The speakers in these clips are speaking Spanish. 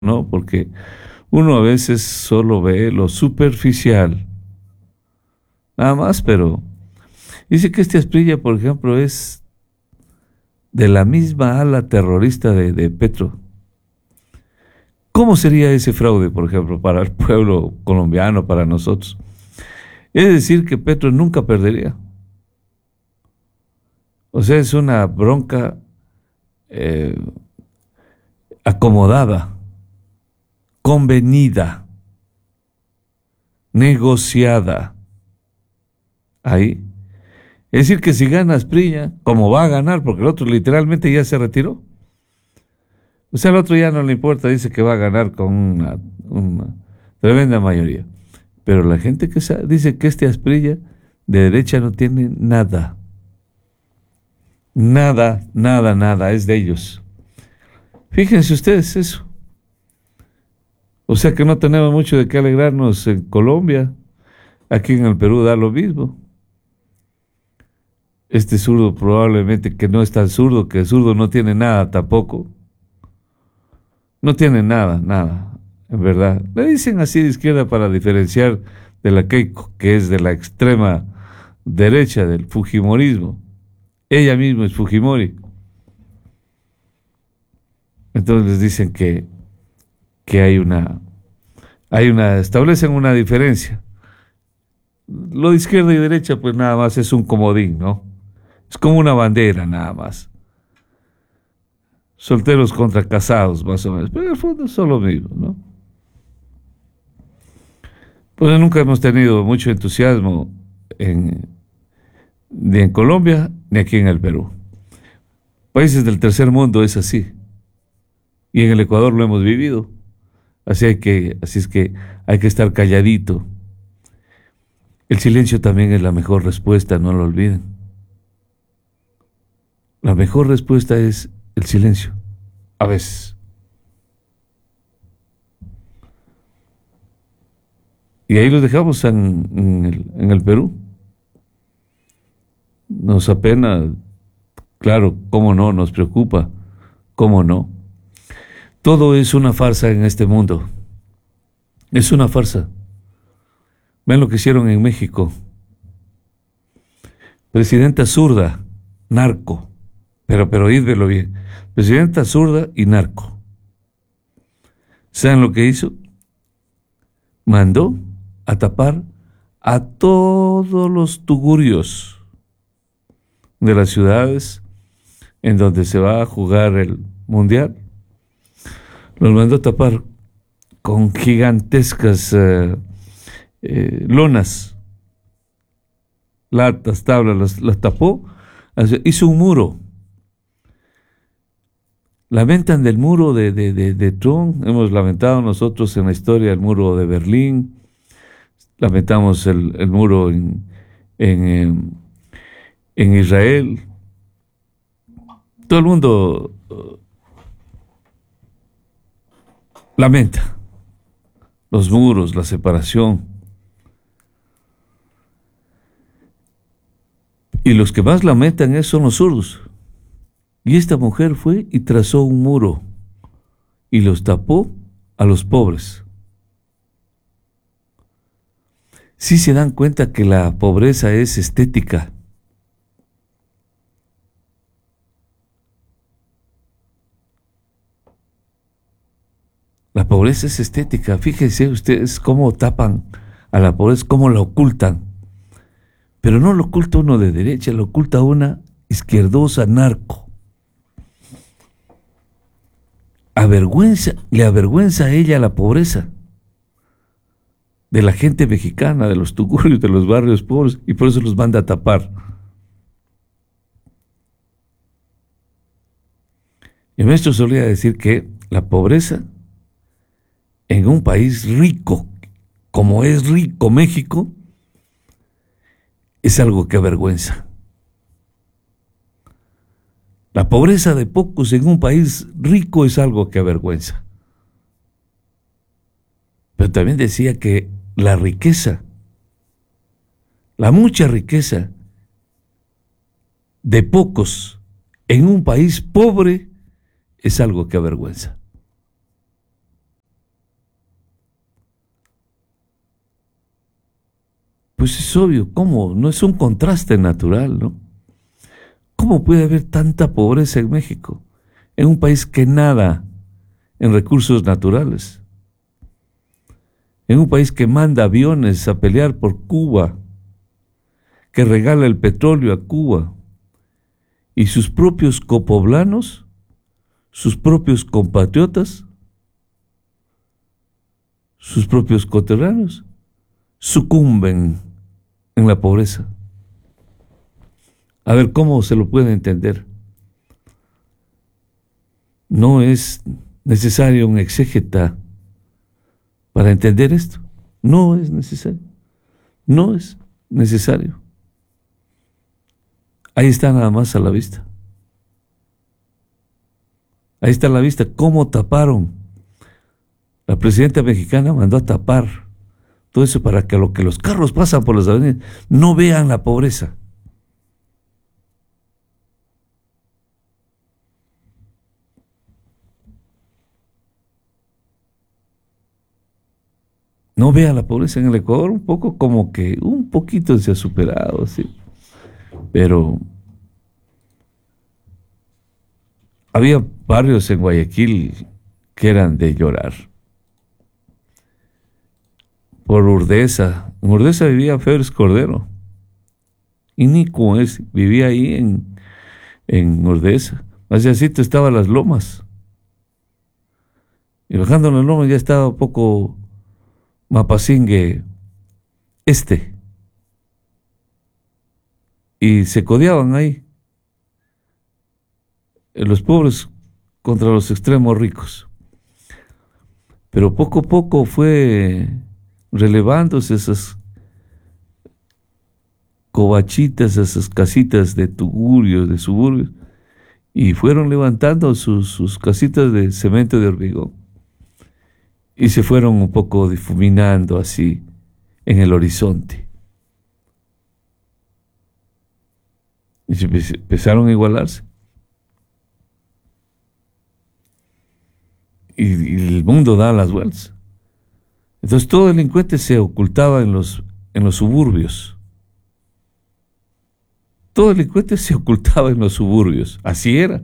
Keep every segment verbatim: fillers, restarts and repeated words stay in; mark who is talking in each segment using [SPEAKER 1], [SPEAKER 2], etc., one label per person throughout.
[SPEAKER 1] ¿no? Porque uno a veces solo ve lo superficial, nada más, pero dice que este Asprilla, por ejemplo, es de la misma ala terrorista de, de Petro. ¿Cómo sería ese fraude, por ejemplo, para el pueblo colombiano, para nosotros? Es decir, que Petro nunca perdería. O sea, es una bronca eh, acomodada, convenida, negociada. Ahí. Es decir, que si gana Asprilla, como va a ganar, porque el otro literalmente ya se retiró. O sea, el otro ya no le importa, dice que va a ganar con una, una tremenda mayoría. Pero la gente que sabe, dice que este Asprilla de derecha no tiene nada. Nada, nada, nada, es de ellos. Fíjense ustedes eso. O sea que no tenemos mucho de qué alegrarnos en Colombia. Aquí en el Perú da lo mismo. Este zurdo probablemente que no es tan zurdo, que el zurdo no tiene nada tampoco. No tiene nada, nada, en verdad. Le dicen así de izquierda para diferenciar de la Keiko, que es de la extrema derecha del fujimorismo. Ella misma es Fujimori. Entonces les dicen que, que hay una, hay una, establecen una diferencia. Lo de izquierda y derecha, pues nada más es un comodín, ¿no? Es como una bandera, nada más. Solteros contra casados, más o menos. Pero en el fondo son lo mismo, ¿no? Pues nunca hemos tenido mucho entusiasmo en, ni en Colombia ni aquí en el Perú. Países del tercer mundo es así. Y en el Ecuador lo hemos vivido. Así, hay que, así es que hay que estar calladito. El silencio también es la mejor respuesta, no lo olviden. La mejor respuesta es el silencio, a veces. Y ahí los dejamos en, en, el, en el Perú. Nos apena, claro, cómo no, nos preocupa, cómo no. Todo es una farsa en este mundo. Es una farsa. Ven lo que hicieron en México. Presidenta zurda, narco. Pero, pero oídmelo bien. Presidenta zurda y narco. ¿Saben lo que hizo? Mandó a tapar a todos los tugurios de las ciudades en donde se va a jugar el mundial. Los mandó a tapar con gigantescas eh, eh, lonas, latas, tablas, las, las tapó, hizo un muro. Lamentan del muro de, de, de, de Trump, hemos lamentado nosotros en la historia el muro de Berlín, lamentamos el, el muro en, en, en Israel. Todo el mundo uh, lamenta los muros, la separación. Y los que más lamentan eso son los zurdos. Y esta mujer fue y trazó un muro y los tapó a los pobres. Sí se dan cuenta que la pobreza es estética. La pobreza es estética. Fíjense ustedes cómo tapan a la pobreza, cómo la ocultan. Pero no lo oculta uno de derecha, lo oculta una izquierdosa narco. Avergüenza, le avergüenza a ella la pobreza de la gente mexicana, de los tugurios, de los barrios pobres, y por eso los manda a tapar. El maestro solía decir que la pobreza en un país rico, como es rico México, es algo que avergüenza. La pobreza de pocos en un país rico es algo que avergüenza. Pero también decía que la riqueza, la mucha riqueza de pocos en un país pobre es algo que avergüenza. Pues es obvio, ¿cómo? No es un contraste natural, ¿no? ¿Cómo puede haber tanta pobreza en México? En un país que nada en recursos naturales. En un país que manda aviones a pelear por Cuba, que regala el petróleo a Cuba, y sus propios copoblanos, sus propios compatriotas, sus propios coterráneos, sucumben en la pobreza. A ver, ¿cómo se lo puede entender? No es necesario un exégeta para entender esto. No es necesario. No es necesario. Ahí está nada más a la vista. Ahí está a la vista cómo taparon. La presidenta mexicana mandó a tapar todo eso para que lo que los carros pasan por las avenidas no vean la pobreza. No vean la pobreza en el Ecuador, un poco como que un poquito se ha superado, sí. Pero había barrios en Guayaquil que eran de llorar. Por Urdesa. En Urdesa vivía Febres Cordero. Y Nico es, vivía ahí en, en Urdesa. Hacia así estaban las lomas. Y bajando las lomas ya estaba un poco Mapasingue este. Y se codeaban ahí los pobres contra los extremos ricos. Pero poco a poco fue relevándose esas covachitas, esas casitas de tugurios, de suburbios, y fueron levantando sus, sus casitas de cemento de hormigón. Y se fueron un poco difuminando así en el horizonte. Y se empezaron a igualarse. Y, y el mundo da las vueltas. Entonces todo delincuente se ocultaba en los, en los suburbios. Todo delincuente se ocultaba en los suburbios. Así era.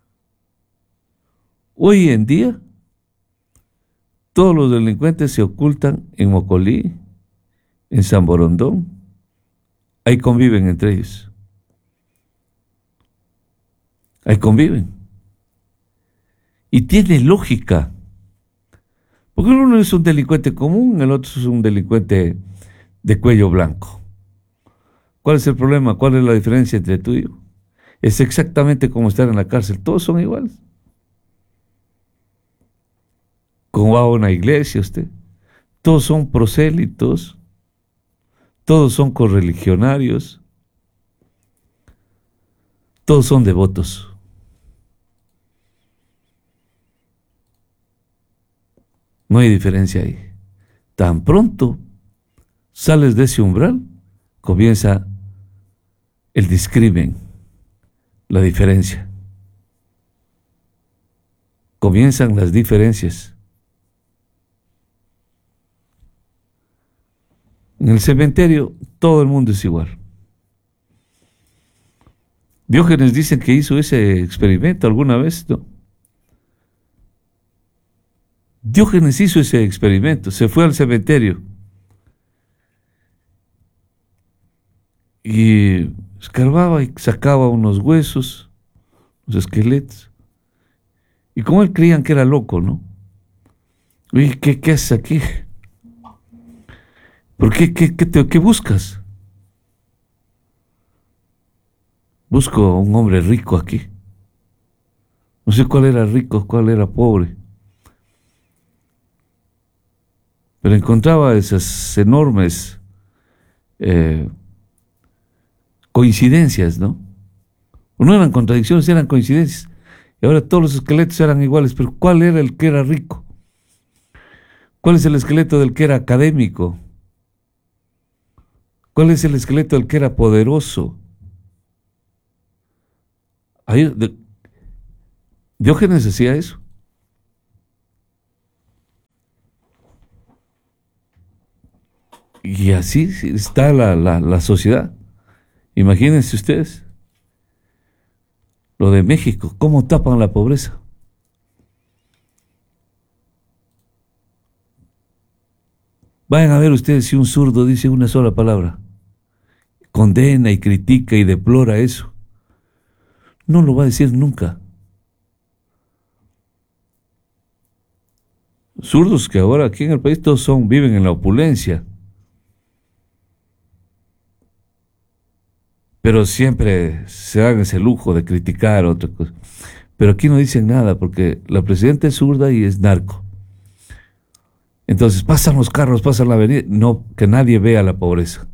[SPEAKER 1] Hoy en día, todos los delincuentes se ocultan en Mocolí, en San Borondón. Ahí conviven entre ellos. Ahí conviven. Y tiene lógica. Porque uno es un delincuente común, el otro es un delincuente de cuello blanco. ¿Cuál es el problema? ¿Cuál es la diferencia entre tú y yo? Es exactamente como estar en la cárcel. Todos son iguales. Como va a una iglesia usted. Todos son prosélitos. Todos son correligionarios. Todos son devotos. No hay diferencia ahí. Tan pronto sales de ese umbral, comienza el discrimen, la diferencia. Comienzan las diferencias. En el cementerio todo el mundo es igual. Diógenes dicen que hizo ese experimento alguna vez, ¿no? Diógenes hizo ese experimento, se fue al cementerio y escarbaba y sacaba unos huesos, los esqueletos. Y como él creían que era loco, ¿no? Oye, ¿qué, qué haces aquí? ¿Por qué? ¿Qué, qué, te, qué buscas? Busco a un hombre rico aquí. No sé cuál era rico, cuál era pobre. Pero encontraba esas enormes eh, coincidencias, ¿no? No eran contradicciones, eran coincidencias. Y ahora todos los esqueletos eran iguales, pero ¿cuál era el que era rico? ¿Cuál es el esqueleto del que era académico? ¿Cuál es el esqueleto del que era poderoso? Ahí, de, Diógenes hacía eso. Y así está la, la, la sociedad. Imagínense ustedes lo de México, cómo tapan la pobreza. Vayan a ver ustedes si un zurdo dice una sola palabra, condena y critica y deplora eso. No lo va a decir nunca. Zurdos que ahora aquí en el país todos son, viven en la opulencia. Pero siempre se dan ese lujo de criticar otra cosa. Pero aquí no dicen nada porque la presidenta es zurda y es narco. Entonces pasan los carros, pasan la avenida, no, que nadie vea la pobreza.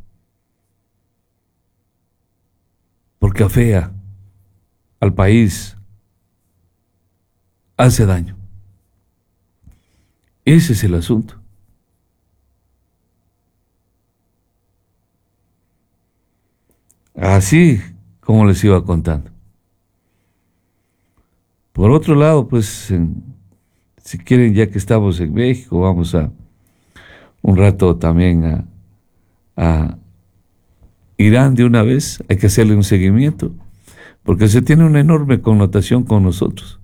[SPEAKER 1] Porque afea al país, hace daño. Ese es el asunto. Así como les iba contando. Por otro lado, pues, en, si quieren, ya que estamos en México, vamos a un rato también a, a Irán de una vez. Hay que hacerle un seguimiento, porque se tiene una enorme connotación con nosotros.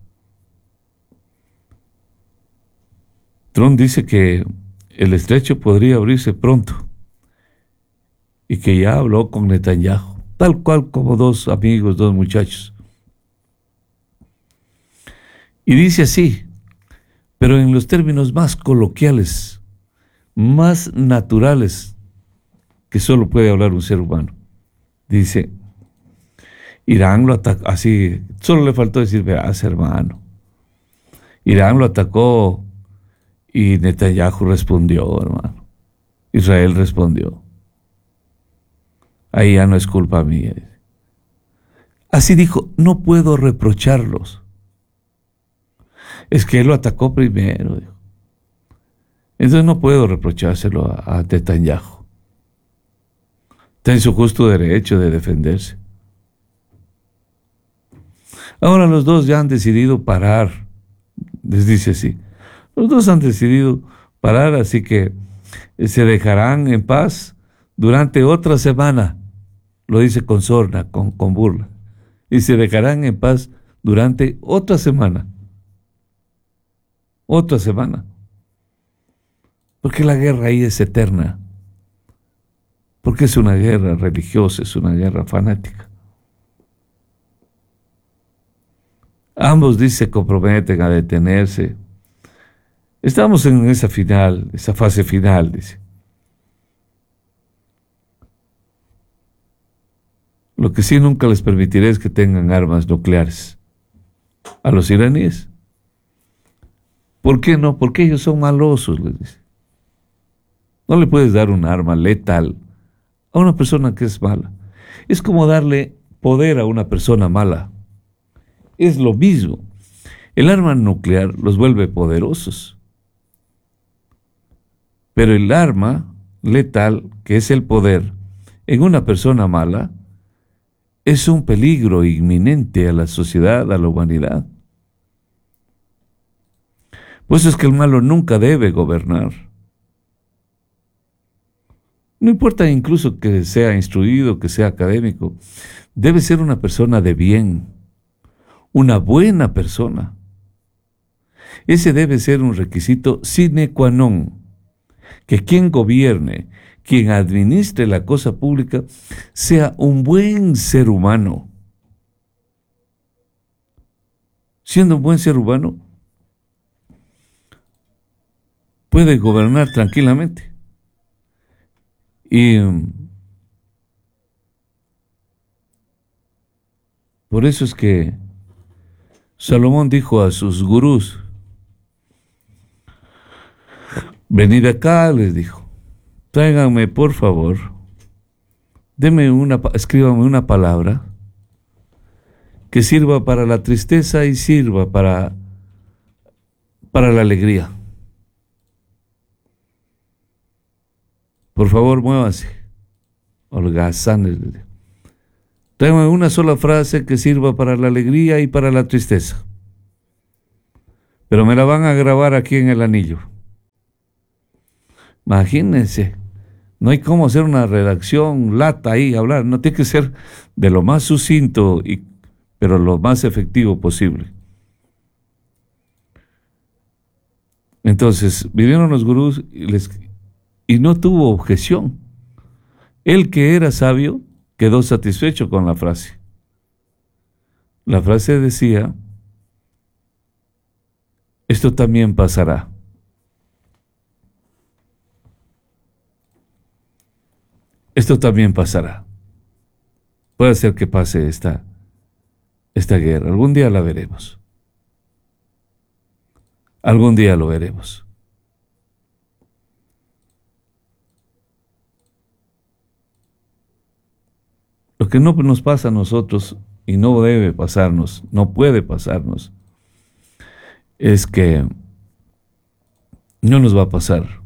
[SPEAKER 1] Trump dice que el estrecho podría abrirse pronto y que ya habló con Netanyahu, tal cual como dos amigos, dos muchachos. Y dice así, pero en los términos más coloquiales, más naturales que solo puede hablar un ser humano. Dice, Irán lo atacó, así, solo le faltó decir, verás, hermano. Irán lo atacó y Netanyahu respondió, hermano. Israel respondió. Ahí ya no es culpa mía. Así dijo, no puedo reprocharlos. Es que él lo atacó primero, dijo. Entonces no puedo reprochárselo a, a Netanyahu. Está en su justo derecho de defenderse. Ahora los dos ya han decidido parar. Les dice así. Los dos han decidido parar, así que se dejarán en paz durante otra semana. Lo dice con sorna, con, con burla. Y se dejarán en paz durante otra semana. Otra semana. Porque la guerra ahí es eterna. Porque es una guerra religiosa, es una guerra fanática. Ambos, dice, se comprometen a detenerse. Estamos en esa final, esa fase final, dice. Lo que sí nunca les permitiré es que tengan armas nucleares a los iraníes. ¿Por qué no? Porque ellos son malosos, les dice. No le puedes dar un arma letal a una persona que es mala. Es como darle poder a una persona mala. Es lo mismo. El arma nuclear los vuelve poderosos. Pero el arma letal, que es el poder en una persona mala, es un peligro inminente a la sociedad, a la humanidad. Pues es que el malo nunca debe gobernar. No importa incluso que sea instruido, que sea académico, debe ser una persona de bien, una buena persona. Ese debe ser un requisito sine qua non, que quien gobierne, quien administre la cosa pública, sea un buen ser humano. Siendo un buen ser humano, puede gobernar tranquilamente. Y por eso es que Salomón dijo a sus gurús, venid acá, les dijo, tráiganme por favor, denme una, escríbanme una palabra que sirva para la tristeza y sirva para, para la alegría. Por favor, muévanse. Holgazanes. Tráiganme una sola frase que sirva para la alegría y para la tristeza. Pero me la van a grabar aquí en el anillo. Imagínense No hay cómo hacer una redacción lata ahí, hablar. No tiene que ser de lo más sucinto, y, pero lo más efectivo posible. Entonces, vinieron los gurús y, les, y no tuvo objeción. El que era sabio quedó satisfecho con la frase. La frase decía: esto también pasará. Esto también pasará. Puede ser que pase esta, esta guerra. Algún día la veremos. Algún día lo veremos. Lo que no nos pasa a nosotros, y no debe pasarnos, no puede pasarnos, es que no nos va a pasar.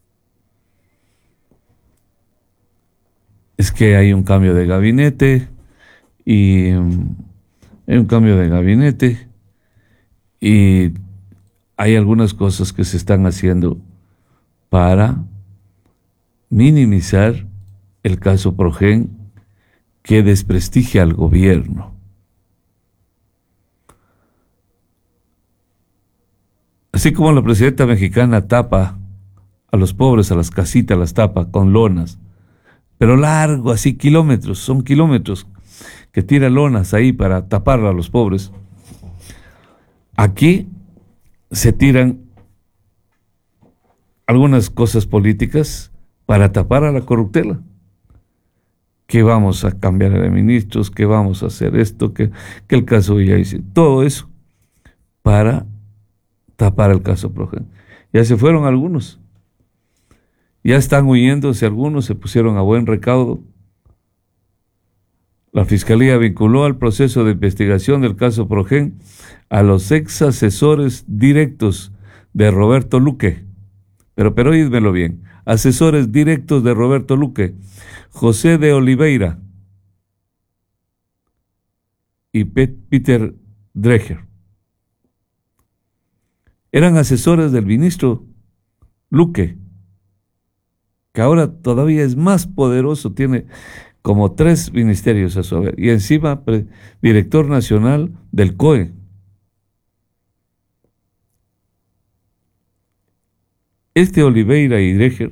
[SPEAKER 1] Es que hay un cambio de gabinete y um, hay un cambio de gabinete y hay algunas cosas que se están haciendo para minimizar el caso Progen, que desprestigia al gobierno. Así como la presidenta mexicana tapa a los pobres, a las casitas las tapa con lonas, pero largo, así kilómetros, son kilómetros que tira lonas ahí para tapar a los pobres. Aquí se tiran algunas cosas políticas para tapar a la corruptela. Que vamos a cambiar de ministros, que vamos a hacer esto, que, que el caso ya dice, todo eso para tapar el caso Progen. Ya se fueron algunos, ya están huyéndose algunos, se pusieron a buen recaudo. La Fiscalía vinculó al proceso de investigación del caso Progen a los ex asesores directos de Roberto Luque. Pero, pero oídmelo bien, asesores directos de Roberto Luque, José de Oliveira y Peter Dreger. Eran asesores del ministro Luque, que ahora todavía es más poderoso, tiene como tres ministerios a su haber, y encima director nacional del C O E. Este Oliveira y Dreger,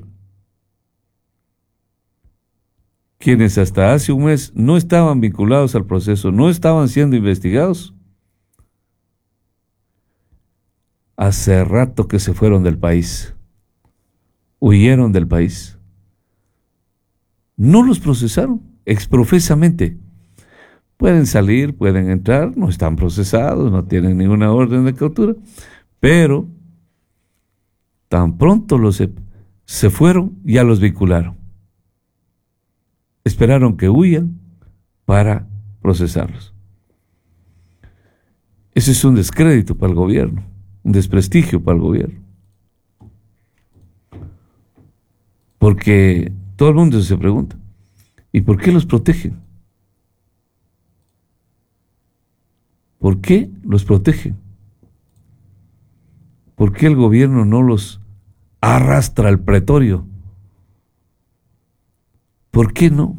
[SPEAKER 1] quienes hasta hace un mes no estaban vinculados al proceso, no estaban siendo investigados, hace rato que se fueron del país, huyeron del país. No los procesaron exprofesamente. Pueden salir, pueden entrar, no están procesados, no tienen ninguna orden de captura, pero tan pronto los se, se fueron, ya los vincularon. Esperaron que huyan para procesarlos. Ese es un descrédito para el gobierno, un desprestigio para el gobierno. Porque todo el mundo se pregunta, ¿y por qué los protegen? ¿Por qué los protegen? ¿Por qué el gobierno no los arrastra al pretorio? ¿Por qué no?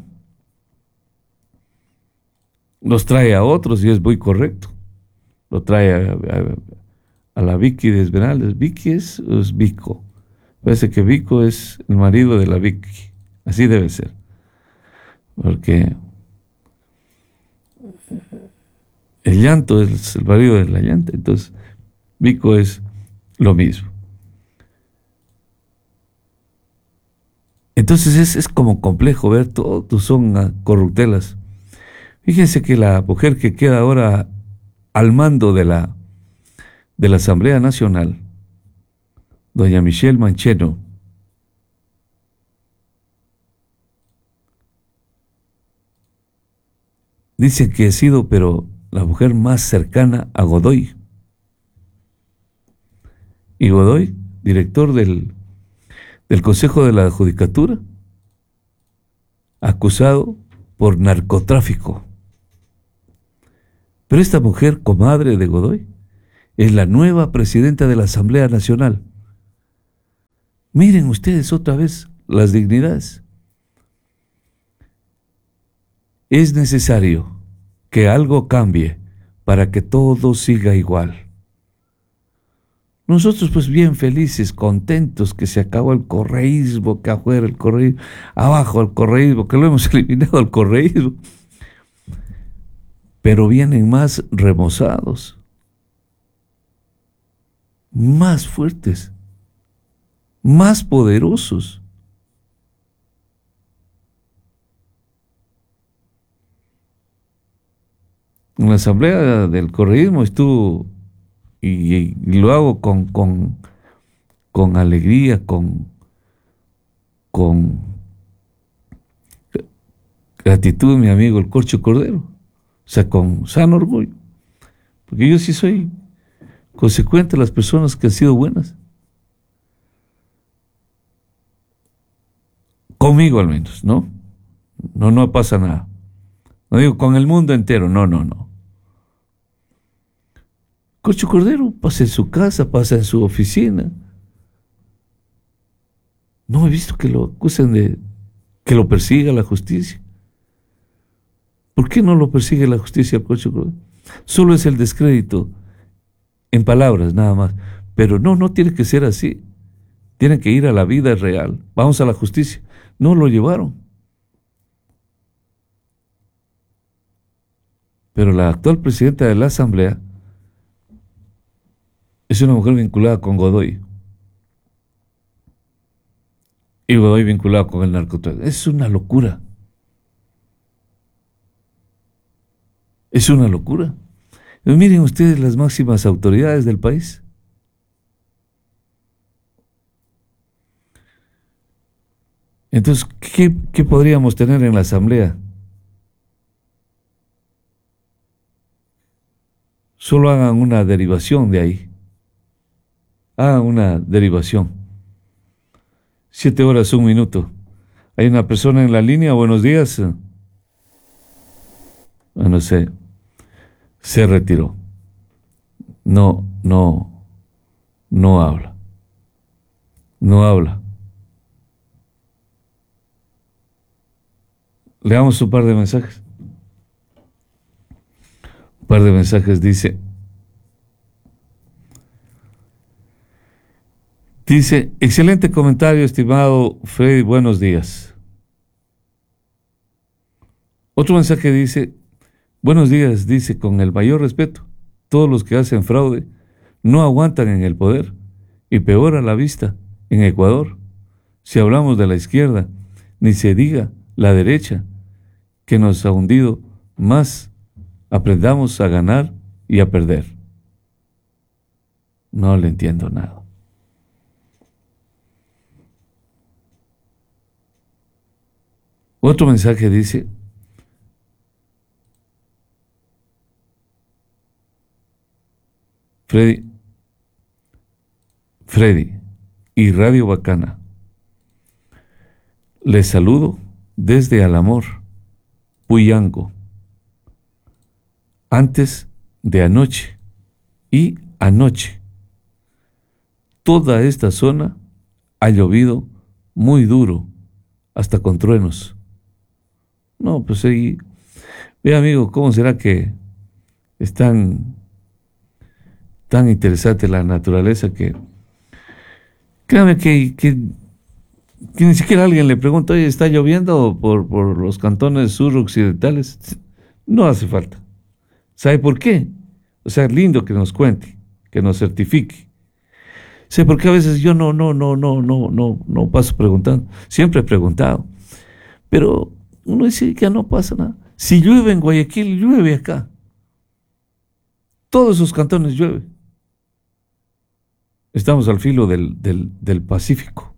[SPEAKER 1] Los trae a otros y es muy correcto. Lo trae a, a, a la Vicky de Esmeraldas. ¿Vicky es, es Vico? Parece que Vico es el marido de la Vicky. Así debe ser. Porque el llanto es el marido de la llanta. Entonces, Vico es lo mismo. Entonces es, es como complejo ver, todos son corruptelas. Fíjense que la mujer que queda ahora al mando de la, de la Asamblea Nacional, doña Michelle Mancheno, dice que ha sido, pero la mujer más cercana a Godoy. Y Godoy, director del, del Consejo de la Judicatura, acusado por narcotráfico. Pero esta mujer, comadre de Godoy, es la nueva presidenta de la Asamblea Nacional. Miren ustedes otra vez las dignidades. Es necesario que algo cambie para que todo siga igual. Nosotros pues bien felices, contentos que se acabó el correísmo, que afuera el correísmo, abajo el correísmo, que lo hemos eliminado el correísmo. Pero vienen más remozados, más fuertes, más poderosos. En la asamblea del correísmo estuvo, y, y lo hago con, con, con alegría, con, con gratitud, mi amigo el Corcho Cordero, o sea, con sano orgullo, porque yo sí soy consecuente de las personas que han sido buenas, conmigo al menos, ¿no? No, no pasa nada. No digo con el mundo entero, no, no, no. Corcho Cordero pasa en su casa, pasa en su oficina. No he visto que lo acusen de que lo persiga la justicia. ¿Por qué no lo persigue la justicia, Corcho Cordero? Solo es el descrédito en palabras, nada más. Pero no, no tiene que ser así. Tienen que ir a la vida real. Vamos a la justicia. No lo llevaron. Pero la actual presidenta de la Asamblea es una mujer vinculada con Godoy. Y Godoy vinculado con el narcotráfico. Es una locura. Es una locura. Y miren ustedes las máximas autoridades del país. Entonces, ¿qué, qué podríamos tener en la Asamblea? Solo hagan una derivación de ahí. Hagan una derivación. Siete horas, un minuto. Hay una persona en la línea. Buenos días. Bueno, se, se retiró. No, no, no habla. No habla. Leamos un par de mensajes. Un par de mensajes dice. Dice, excelente comentario, estimado Freddy, buenos días. Otro mensaje dice, buenos días, dice, con el mayor respeto, todos los que hacen fraude no aguantan en el poder, y peor a la vista, en Ecuador, si hablamos de la izquierda, ni se diga la derecha, que nos ha hundido más, aprendamos a ganar y a perder. No le entiendo nada. Otro mensaje dice, Freddy, Freddy y Radio Bacana, les saludo desde Alamor, Puyango, antes de anoche y anoche. Toda esta zona ha llovido muy duro, hasta con truenos. No, pues ahí, ve amigo, ¿cómo será que es tan, tan interesante la naturaleza que, créame que, que, que ni siquiera alguien le pregunta, oye, ¿está lloviendo por, por los cantones suroccidentales? No hace falta. ¿Sabe por qué? O sea, lindo que nos cuente, que nos certifique. Sé por qué a veces yo no, no, no, no, no, no, no paso preguntando. Siempre he preguntado. Pero uno dice que no pasa nada. Si llueve en Guayaquil, llueve acá. Todos esos cantones llueve. Estamos al filo del, del, del Pacífico.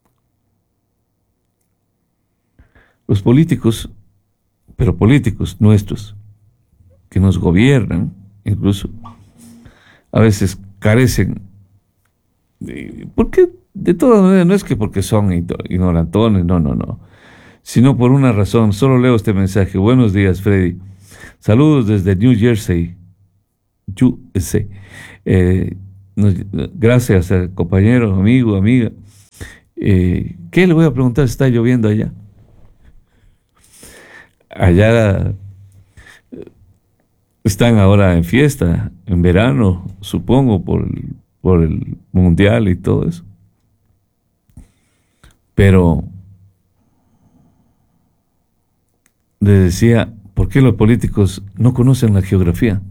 [SPEAKER 1] Los políticos, pero políticos nuestros, que nos gobiernan, incluso, a veces carecen de, porque de todas maneras no es que porque son ignorantones, no, no, no, sino por una razón. Solo leo este mensaje. Buenos días, Freddy. Saludos desde New Jersey. U S A. Eh, nos, gracias, eh, compañero, amigo, amiga. Eh, ¿Qué le voy a preguntar si está lloviendo allá? allá están ahora en fiesta, en verano, supongo, por el, por el mundial y todo eso. Pero le decía, ¿por qué los políticos no conocen la geografía?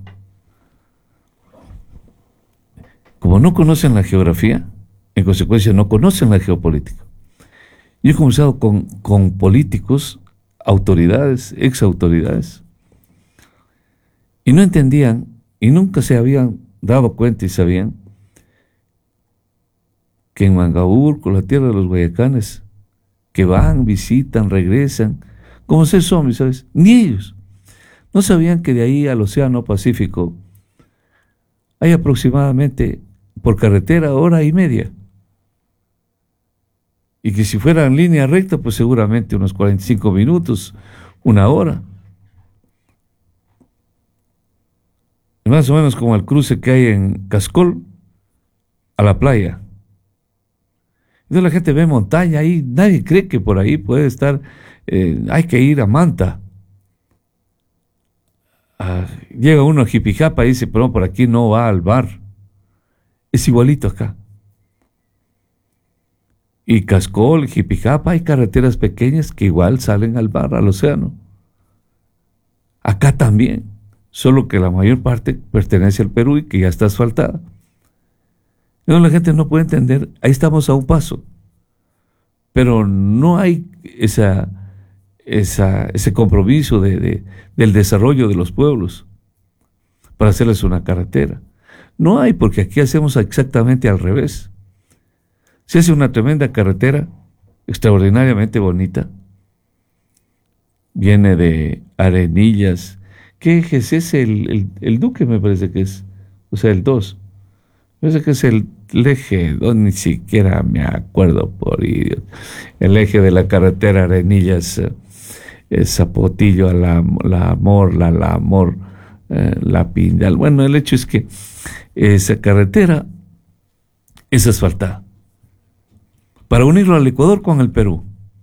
[SPEAKER 1] Como no conocen la geografía, en consecuencia no conocen la geopolítica. Yo he conversado con, con políticos, autoridades, ex autoridades, y no entendían, y nunca se habían dado cuenta y sabían que en Mangaburco, la tierra de los Guayacanes, que van, visitan, regresan, como ser zombies, ¿sabes? Ni ellos. No sabían que de ahí al Océano Pacífico hay aproximadamente, por carretera, hora y media. Y que si fuera en línea recta, pues seguramente unos cuarenta y cinco minutos, una hora. Más o menos como el cruce que hay en Cascol a la playa. Entonces la gente ve montaña ahí, nadie cree que por ahí puede estar, eh, hay que ir a Manta. Ah, llega uno a Jipijapa y dice, pero por aquí no va al bar. Es igualito acá. Y Cascol, Jipijapa, hay carreteras pequeñas que igual salen al bar, al océano. Acá también, solo que la mayor parte pertenece al Perú y que ya está asfaltada. Entonces la gente no puede entender, ahí estamos a un paso. Pero no hay esa, esa, ese compromiso de, de, del desarrollo de los pueblos para hacerles una carretera. No hay, porque aquí hacemos exactamente al revés. Se hace una tremenda carretera, extraordinariamente bonita. Viene de Arenillas. ¿Qué eje es ese? El, el, el Duque me parece que es. O sea, el dos. Me parece que es el, el eje, no, ni siquiera me acuerdo por idiota. El eje de la carretera Arenillas, eh, Zapotillo, a la, la Amor, la, la Amor, eh, la Pindal. Bueno, el hecho es que esa carretera es asfaltada para unirlo al Ecuador con el Perú.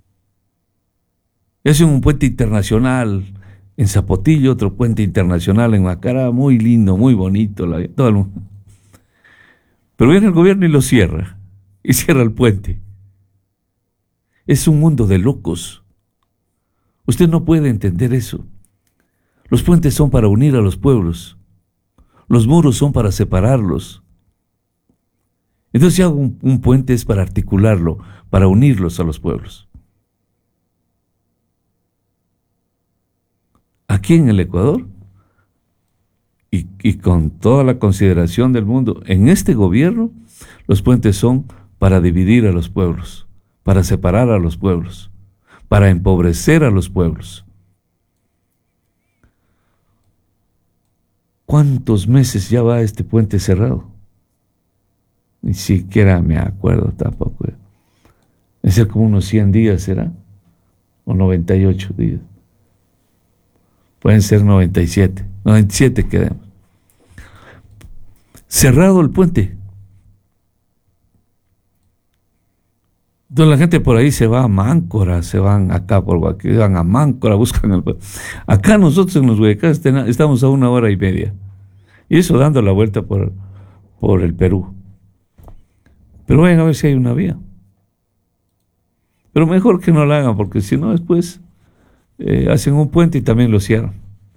[SPEAKER 1] Es un puente internacional en Zapotillo, otro puente internacional en Macará, muy lindo, muy bonito, la, todo el mundo. Pero viene el gobierno y lo cierra, y cierra el puente. Es un mundo de locos. Usted no puede entender eso. Los puentes son para unir a los pueblos. Los muros son para separarlos. Entonces si hago un, un puente es para articularlo, para unirlos a los pueblos. Aquí en el Ecuador, y, y con toda la consideración del mundo, en este gobierno, los puentes son para dividir a los pueblos, para separar a los pueblos, para empobrecer a los pueblos. ¿Cuántos meses ya va este puente cerrado? Ni siquiera me acuerdo tampoco. Debe ser como unos cien días, ¿será? O noventa y ocho días. Pueden ser noventa y siete. noventa y siete quedemos. Cerrado el puente. Entonces la gente por ahí se va a Máncora, se van acá por Guayaquil, van a Máncora, buscan el puente. Acá nosotros en los Guayacanes estamos a una hora y media. Y eso dando la vuelta por, por el Perú. Pero vayan a ver si hay una vía. Pero mejor que no la hagan, porque si no después eh, hacen un puente y también lo cierran.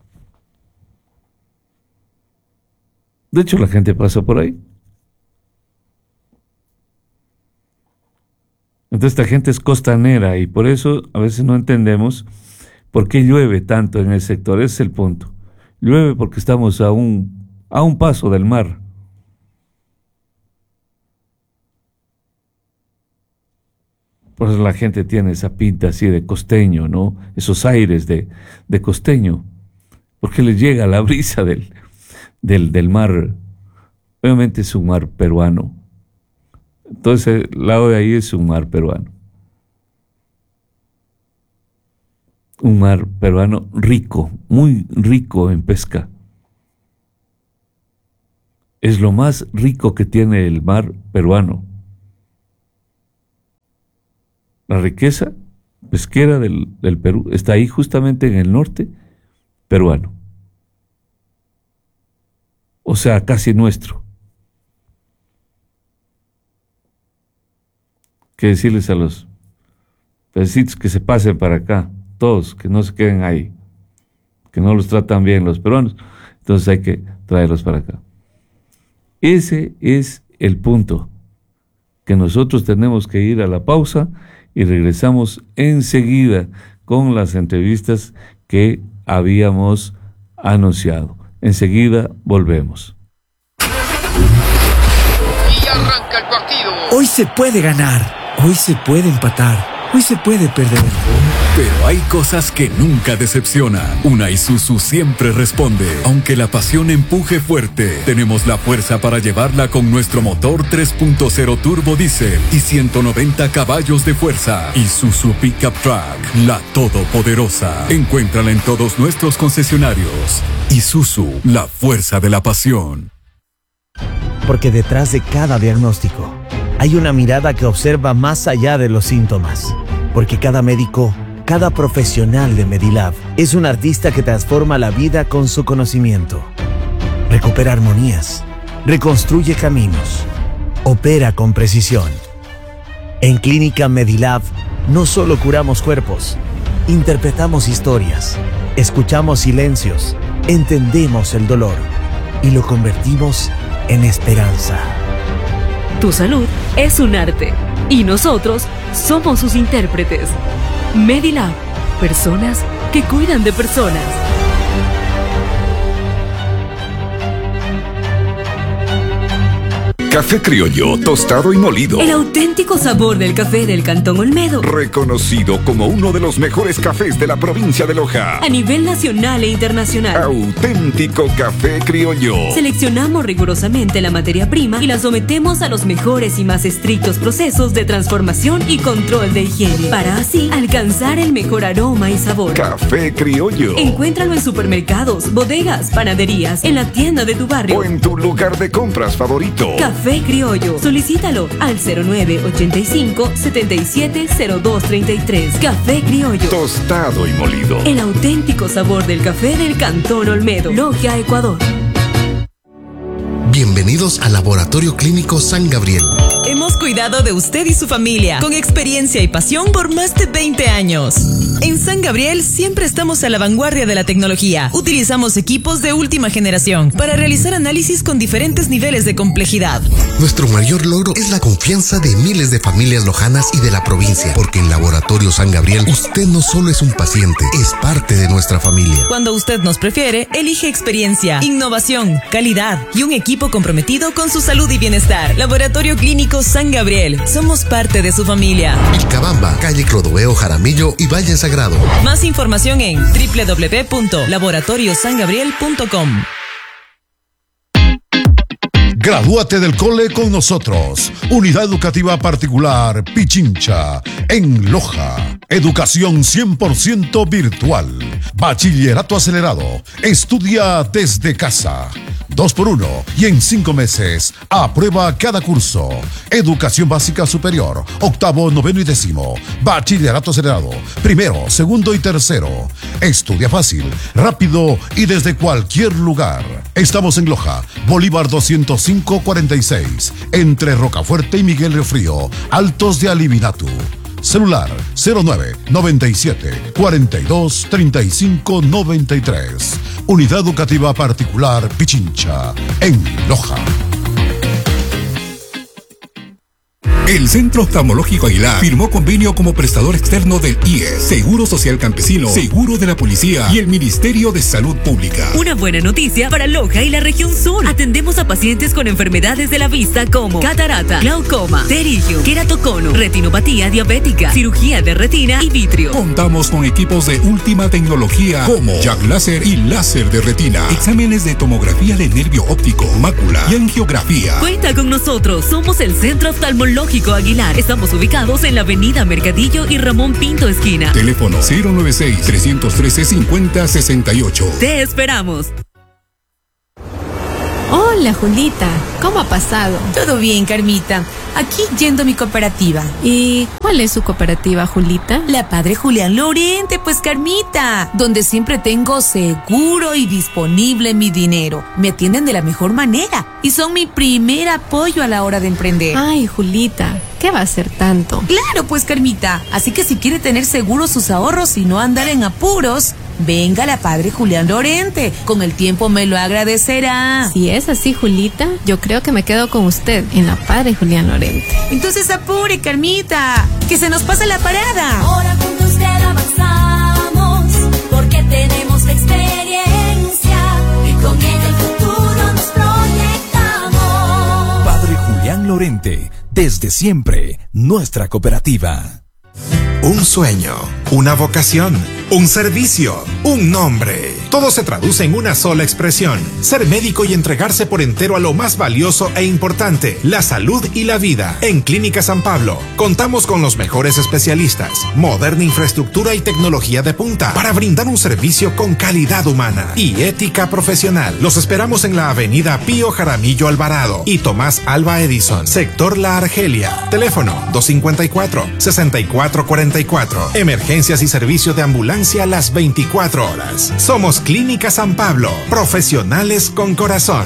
[SPEAKER 1] De hecho, la gente pasa por ahí. Entonces, esta gente es costanera y por eso a veces no entendemos por qué llueve tanto en el sector. Ese es el punto. Llueve porque estamos a un, a un paso del mar. Por eso la gente tiene esa pinta así de costeño, ¿no? Esos aires de, de costeño. Porque les llega la brisa del, del, del mar. Obviamente es un mar peruano. Entonces el lado de ahí es un mar peruano. Un mar peruano rico, muy rico en pesca. Es lo más rico que tiene el mar peruano. La riqueza pesquera del, del Perú, está ahí justamente en el norte peruano. O sea, casi nuestro. Que decirles a los pececitos que se pasen para acá, todos, que no se queden ahí, que no los tratan bien los peruanos, entonces hay que traerlos para acá. Ese es el punto, que nosotros tenemos que ir a la pausa y regresamos enseguida con las entrevistas que habíamos anunciado. Enseguida volvemos.
[SPEAKER 2] Y arranca el partido.
[SPEAKER 3] Hoy se puede ganar, hoy se puede empatar, hoy se puede perder.
[SPEAKER 4] Pero hay cosas que nunca decepcionan. Una Isuzu siempre responde. Aunque la pasión empuje fuerte, tenemos la fuerza para llevarla con nuestro motor tres punto cero turbo diésel y ciento noventa caballos de fuerza. Isuzu Pickup Truck, la todopoderosa. Encuéntrala en todos nuestros concesionarios. Isuzu, la fuerza de la pasión.
[SPEAKER 5] Porque detrás de cada diagnóstico hay una mirada que observa más allá de los síntomas. Porque cada médico, cada profesional de Medilab es un artista que transforma la vida con su conocimiento. Recupera armonías, reconstruye caminos, opera con precisión. En Clínica Medilab no solo curamos cuerpos, interpretamos historias, escuchamos silencios, entendemos el dolor y lo convertimos en esperanza.
[SPEAKER 6] Tu salud es un arte y nosotros somos sus intérpretes. Medilab, personas que cuidan de personas.
[SPEAKER 7] Café criollo, tostado y molido.
[SPEAKER 6] El auténtico sabor del café del Cantón Olmedo.
[SPEAKER 7] Reconocido como uno de los mejores cafés de la provincia de Loja.
[SPEAKER 6] A nivel nacional e internacional.
[SPEAKER 7] Auténtico café criollo.
[SPEAKER 6] Seleccionamos rigurosamente la materia prima y la sometemos a los mejores y más estrictos procesos de transformación y control de higiene, para así alcanzar el mejor aroma y sabor.
[SPEAKER 7] Café criollo.
[SPEAKER 6] Encuéntralo en supermercados, bodegas, panaderías, en la tienda de tu barrio
[SPEAKER 7] o en tu lugar de compras favorito.
[SPEAKER 6] Café Criollo. Solicítalo al cero nueve ochenta y cinco, setenta y siete, cero dos treinta y tres. Café Criollo.
[SPEAKER 7] Tostado y molido.
[SPEAKER 6] El auténtico sabor del café del Cantón Olmedo. Logia, Ecuador.
[SPEAKER 8] Bienvenidos al Laboratorio Clínico San Gabriel.
[SPEAKER 9] Hemos cuidado de usted y su familia con experiencia y pasión por más de veinte años. En San Gabriel siempre estamos a la vanguardia de la tecnología. Utilizamos equipos de última generación para realizar análisis con diferentes niveles de complejidad.
[SPEAKER 8] Nuestro mayor logro es la confianza de miles de familias lojanas y de la provincia, porque en Laboratorio San Gabriel usted no solo es un paciente, es parte de nuestra familia.
[SPEAKER 9] Cuando usted nos prefiere, elige experiencia, innovación, calidad y un equipo comprometido con su salud y bienestar. Laboratorio Clínico San Gabriel. Somos parte de su familia.
[SPEAKER 8] Vilcabamba, calle Clodoveo Jaramillo y Valle Sagrado.
[SPEAKER 9] Más información en doble u doble u doble u punto laboratorio san gabriel punto com.
[SPEAKER 10] Gradúate del cole con nosotros. Unidad Educativa Particular Pichincha, en Loja. Educación cien por ciento virtual. Bachillerato acelerado. Estudia desde casa. Dos por uno y en cinco meses. Aprueba cada curso. Educación básica superior. Octavo, noveno y décimo. Bachillerato acelerado. Primero, segundo y tercero. Estudia fácil, rápido y desde cualquier lugar. Estamos en Loja, Bolívar doscientos cinco cuarenta y seis. Entre Rocafuerte y Miguel Riofrío. Altos de Alivinatu. Celular cero nueve noventa y siete cuarenta y dos treinta y cinco noventa y tres. Unidad Educativa Particular Pichincha, en Loja.
[SPEAKER 4] El Centro Oftalmológico Aguilar firmó convenio como prestador externo del I E S, Seguro Social Campesino, Seguro de la Policía y el Ministerio de Salud Pública.
[SPEAKER 6] Una buena noticia para Loja y la región sur. Atendemos a pacientes con enfermedades de la vista como catarata, glaucoma, pterigio, queratocono, retinopatía diabética, cirugía de retina y vitrio.
[SPEAKER 4] Contamos con equipos de última tecnología como Jack Láser y láser de retina, exámenes de tomografía de nervio óptico, mácula y angiografía.
[SPEAKER 6] Cuenta con nosotros, somos el Centro Oftalmológico Aguilar. Estamos ubicados en la avenida Mercadillo y Ramón Pinto esquina.
[SPEAKER 4] Teléfono cero nueve seis, tres uno tres, cinco cero seis ocho.
[SPEAKER 6] Te esperamos.
[SPEAKER 11] Hola, Julita. ¿Cómo ha pasado?
[SPEAKER 9] Todo bien, Carmita.
[SPEAKER 11] aquí yendo a mi cooperativa.
[SPEAKER 12] ¿Y cuál es su cooperativa, Julita?
[SPEAKER 11] La Padre Julián Lorente, pues Carmita, donde siempre tengo seguro y disponible mi dinero. Me atienden de la mejor manera y son mi primer apoyo a la hora de emprender.
[SPEAKER 12] Ay, Julita, ¿qué va a ser tanto?
[SPEAKER 11] Claro, pues Carmita, así que si quiere tener seguros sus ahorros y no andar en apuros, venga a la Padre Julián Lorente, con el tiempo me lo agradecerá.
[SPEAKER 12] Si es así, Julita, yo creo que me quedo con usted en la Padre Julián Lorente.
[SPEAKER 11] Entonces apure, Carmita, que se nos pasa la parada.
[SPEAKER 13] Ahora junto a usted avanzamos, porque tenemos la experiencia y con ella el futuro nos proyectamos.
[SPEAKER 14] Padre Julián Lorente, desde siempre, nuestra cooperativa.
[SPEAKER 15] Un sueño, una vocación, un servicio, un nombre. Todo se traduce en una sola expresión: ser médico y entregarse por entero a lo más valioso e importante, la salud y la vida. En Clínica San Pablo contamos con los mejores especialistas, moderna infraestructura y tecnología de punta para brindar un servicio con calidad humana y ética profesional. Los esperamos en la avenida Pío Jaramillo Alvarado y Tomás Alba Edison, sector La Argelia. Teléfono dos cinco cuatro, seis cuatro cuatro cuatro. Emergencias y servicio de ambulancia las veinticuatro horas. Somos Clínica San Pablo, profesionales con corazón.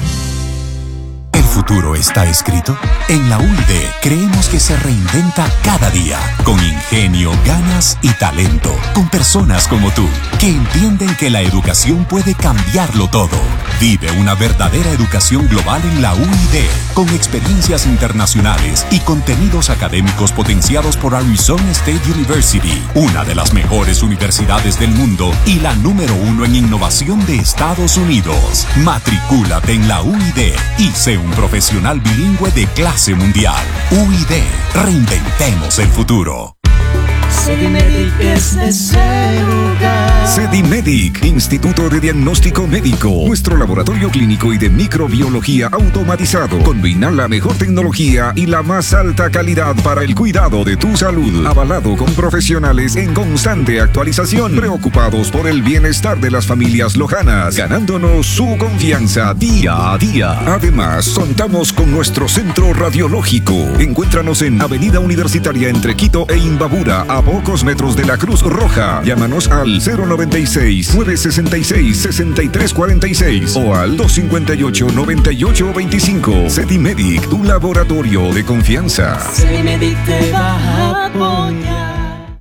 [SPEAKER 14] ¿El futuro está escrito? En la U I D creemos que se reinventa cada día, con ingenio, ganas y talento, con personas como tú, que entienden que la educación puede cambiarlo todo. Vive una verdadera educación global en la U I D, con experiencias internacionales y contenidos académicos potenciados por Arizona State University, una de las mejores universidades del mundo y la número uno en innovación de Estados Unidos. Matricúlate en la U I D y sé un profesional bilingüe de clase mundial. U I D, reinventemos el futuro.
[SPEAKER 16] Sedimedic es ese lugar.
[SPEAKER 7] Sedimedic, Instituto de Diagnóstico Médico. Nuestro laboratorio clínico y de microbiología automatizado combina la mejor tecnología y la más alta calidad para el cuidado de tu salud. Avalado con profesionales en constante actualización, preocupados por el bienestar de las familias lojanas, ganándonos su confianza día a día. Además, contamos con nuestro centro radiológico. Encuéntranos en Avenida Universitaria entre Quito e Imbabura, a pocos metros de la Cruz Roja. Llámanos al cero noventa y seis, nueve sesenta y seis, sesenta y tres cuarenta y seis o al dos cincuenta y ocho, noventa y ocho veinticinco. Sedimedic, tu laboratorio de confianza.
[SPEAKER 16] Sedimedic te va a apoyar.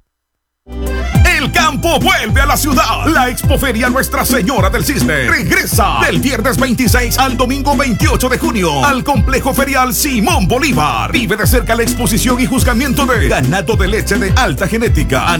[SPEAKER 17] El campo vuelve a la ciudad. La Expoferia Nuestra Señora del Cisne regresa del viernes veintiséis al domingo veintiocho de junio al complejo ferial Simón Bolívar. Vive de cerca la exposición y juzgamiento de ganado de leche de alta genética,